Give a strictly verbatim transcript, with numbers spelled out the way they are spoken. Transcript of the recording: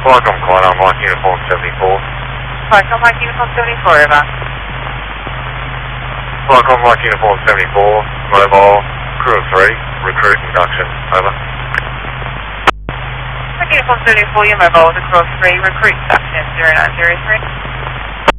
Welcome, calling on Mike Uniform seventy-four. Welcome, Mike Uniform seventy-four, over. Welcome, Mike Uniform seventy-four, mobile, crew of three, recruit induction, over. Mike Uniform seventy-four, your mobile with a crew of three, recruit induction zero nine zero three.